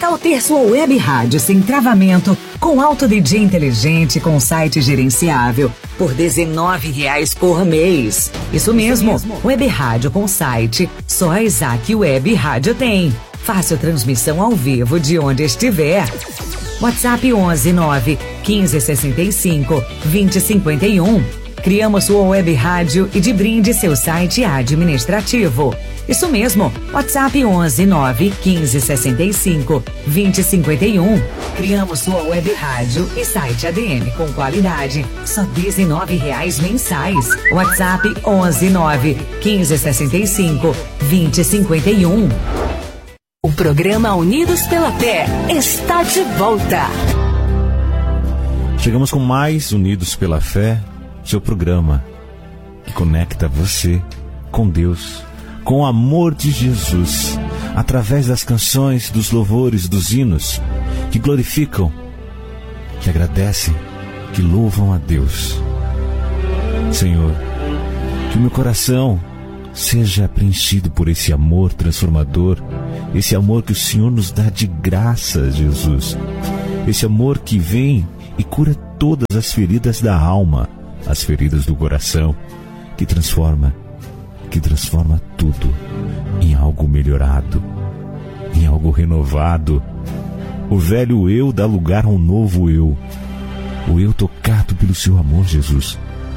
tal ter sua web rádio sem travamento, com Auto DJ inteligente, com site gerenciável, por R$19 por mês? Isso mesmo, web rádio com site, só a Isaac Web Rádio tem. Fácil transmissão ao vivo de onde estiver. WhatsApp 11 9 15 65 20 51. Criamos sua web rádio e de brinde seu site administrativo. Isso mesmo, WhatsApp 11 9 15 65 20 51. Criamos sua web rádio e site ADM com qualidade, só R$19 mensais. WhatsApp 11 9 15 65 20 51. O programa Unidos pela Fé está de volta. Chegamos com mais Unidos pela Fé, seu programa que conecta você com Deus, com o amor de Jesus, através das canções, dos louvores, dos hinos, que glorificam, que agradecem, que louvam a Deus. Senhor, que o meu coração seja preenchido por esse amor transformador, esse amor que o Senhor nos dá de graça, Jesus. Esse amor que vem e cura todas as feridas da alma, as feridas do coração, que transforma tudo em algo melhorado, em algo renovado. O velho eu dá lugar a um novo eu, o eu tocado pelo seu amor, Jesus.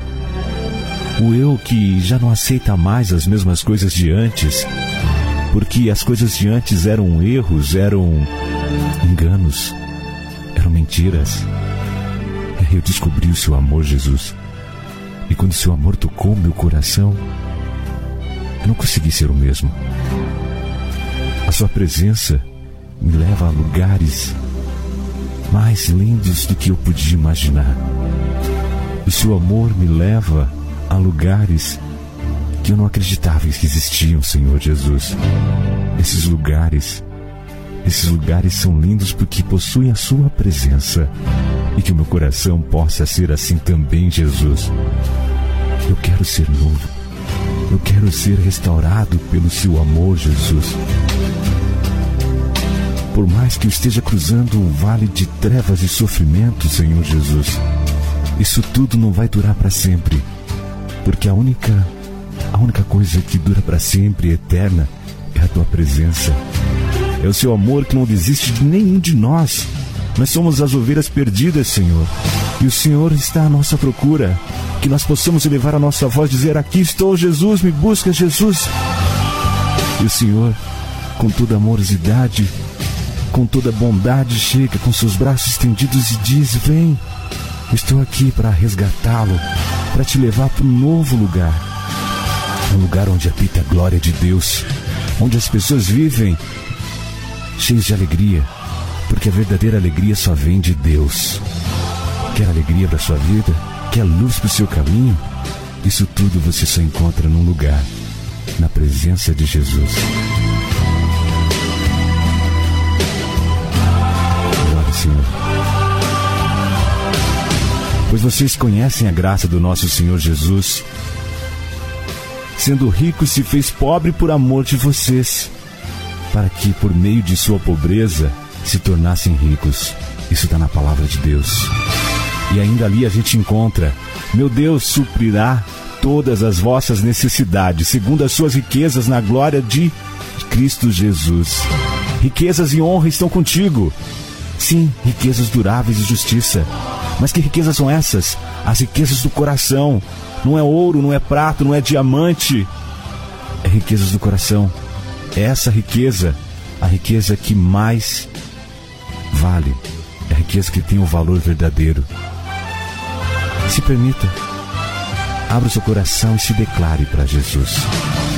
O eu que já não aceita mais as mesmas coisas de antes, porque as coisas de antes eram erros, eram enganos, eram mentiras. Eu descobri o seu amor, Jesus. E quando o seu amor tocou meu coração, eu não consegui ser o mesmo. A sua presença me leva a lugares mais lindos do que eu podia imaginar. O seu amor me leva a lugares que eu não acreditava que existiam, Senhor Jesus. Esses lugares são lindos porque possuem a sua presença. E que o meu coração possa ser assim também, Jesus. Eu quero ser novo. Eu quero ser restaurado pelo seu amor, Jesus. Por mais que eu esteja cruzando um vale de trevas e sofrimento, Senhor Jesus, isso tudo não vai durar para sempre. Porque a única coisa que dura para sempre e eterna é a tua presença. É o seu amor que não desiste de nenhum de nós. Nós somos as ovelhas perdidas, Senhor. E o Senhor está à nossa procura. Que nós possamos elevar a nossa voz e dizer: aqui estou, Jesus, me busca, Jesus. E o Senhor, com toda amorosidade, com toda bondade, chega com seus braços estendidos e diz: vem, estou aqui para resgatá-lo, para te levar para um novo lugar. Um lugar onde habita a glória de Deus, onde as pessoas vivem cheias de alegria, porque a verdadeira alegria só vem de Deus. Quer alegria para a sua vida? Quer luz para o seu caminho? Isso tudo você só encontra num lugar, na presença de Jesus. Glória ao Senhor. Pois vocês conhecem a graça do nosso Senhor Jesus. Sendo rico, se fez pobre por amor de vocês, para que por meio de sua pobreza se tornassem ricos. Isso está na palavra de Deus. E ainda ali a gente encontra: meu Deus suprirá todas as vossas necessidades, segundo as suas riquezas na glória de Cristo Jesus. Riquezas e honra estão contigo. Sim, riquezas duráveis e justiça. Mas que riquezas são essas? As riquezas do coração. Não é ouro, não é prata, não é diamante. É riquezas do coração. É essa riqueza, a riqueza que mais vale. É a riqueza que tem o valor verdadeiro. Se permita, abra o seu coração e se declare para Jesus.